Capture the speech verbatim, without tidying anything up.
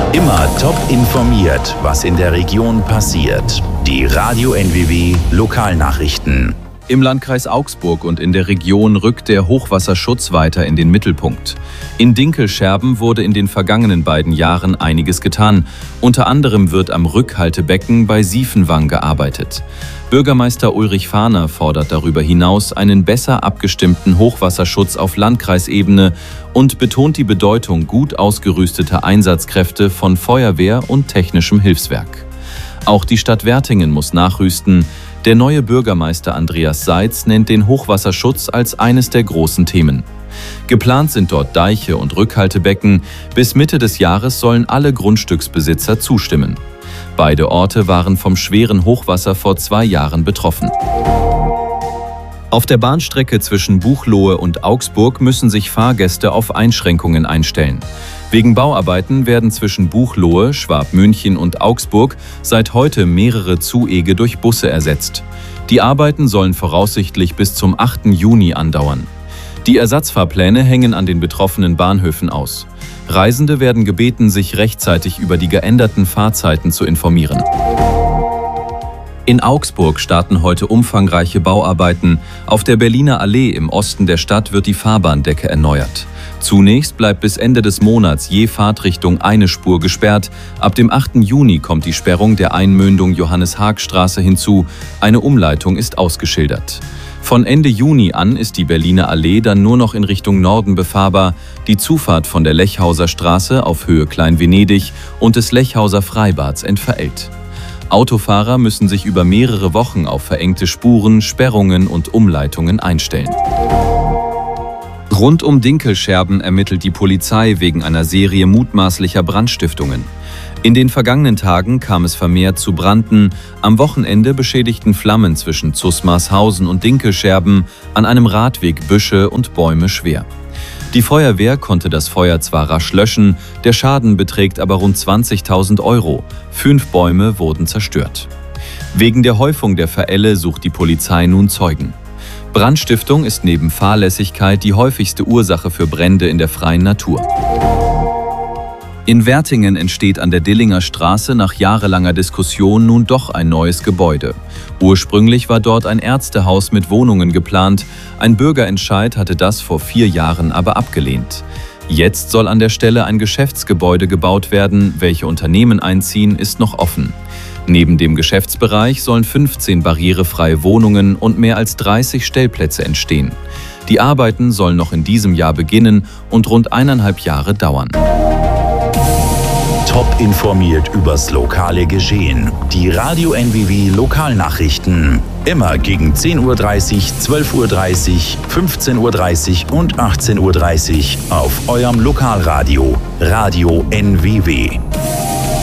Immer top informiert, was in der Region passiert. Die Radio N W W Lokalnachrichten. Im Landkreis Augsburg und in der Region rückt der Hochwasserschutz weiter in den Mittelpunkt. In Dinkelscherben wurde in den vergangenen beiden Jahren einiges getan. Unter anderem wird am Rückhaltebecken bei Siefenwang gearbeitet. Bürgermeister Ulrich Fahner fordert darüber hinaus einen besser abgestimmten Hochwasserschutz auf Landkreisebene und betont die Bedeutung gut ausgerüsteter Einsatzkräfte von Feuerwehr und technischem Hilfswerk. Auch die Stadt Wertingen muss nachrüsten. Der neue Bürgermeister Andreas Seitz nennt den Hochwasserschutz als eines der großen Themen. Geplant sind dort Deiche und Rückhaltebecken. Bis Mitte des Jahres sollen alle Grundstücksbesitzer zustimmen. Beide Orte waren vom schweren Hochwasser vor zwei Jahren betroffen. Auf der Bahnstrecke zwischen Buchloe und Augsburg müssen sich Fahrgäste auf Einschränkungen einstellen. Wegen Bauarbeiten werden zwischen Buchloe, Schwabmünchen und Augsburg seit heute mehrere Zuege durch Busse ersetzt. Die Arbeiten sollen voraussichtlich bis zum achten Juni andauern. Die Ersatzfahrpläne hängen an den betroffenen Bahnhöfen aus. Reisende werden gebeten, sich rechtzeitig über die geänderten Fahrzeiten zu informieren. In Augsburg starten heute umfangreiche Bauarbeiten. Auf der Berliner Allee im Osten der Stadt wird die Fahrbahndecke erneuert. Zunächst bleibt bis Ende des Monats je Fahrtrichtung eine Spur gesperrt. Ab dem achten Juni kommt die Sperrung der Einmündung Johannes-Haag-Straße hinzu. Eine Umleitung ist ausgeschildert. Von Ende Juni an ist die Berliner Allee dann nur noch in Richtung Norden befahrbar. Die Zufahrt von der Lechhauser Straße auf Höhe Klein-Venedig und des Lechhauser Freibads entfällt. Autofahrer müssen sich über mehrere Wochen auf verengte Spuren, Sperrungen und Umleitungen einstellen. Rund um Dinkelscherben ermittelt die Polizei wegen einer Serie mutmaßlicher Brandstiftungen. In den vergangenen Tagen kam es vermehrt zu Branden. Am Wochenende beschädigten Flammen zwischen Zusmarshausen und Dinkelscherben an einem Radweg Büsche und Bäume schwer. Die Feuerwehr konnte das Feuer zwar rasch löschen, der Schaden beträgt aber rund zwanzigtausend Euro. Fünf Bäume wurden zerstört. Wegen der Häufung der Verälle sucht die Polizei nun Zeugen. Brandstiftung ist neben Fahrlässigkeit die häufigste Ursache für Brände in der freien Natur. In Wertingen entsteht an der Dillinger Straße nach jahrelanger Diskussion nun doch ein neues Gebäude. Ursprünglich war dort ein Ärztehaus mit Wohnungen geplant. Ein Bürgerentscheid hatte das vor vier Jahren aber abgelehnt. Jetzt soll an der Stelle ein Geschäftsgebäude gebaut werden. Welche Unternehmen einziehen, ist noch offen. Neben dem Geschäftsbereich sollen fünfzehn barrierefreie Wohnungen und mehr als dreißig Stellplätze entstehen. Die Arbeiten sollen noch in diesem Jahr beginnen und rund eineinhalb Jahre dauern. Top informiert übers lokale Geschehen. Die Radio N W W Lokalnachrichten. Immer gegen zehn Uhr dreißig, zwölf Uhr dreißig, fünfzehn Uhr dreißig und achtzehn Uhr dreißig auf eurem Lokalradio. Radio N W W.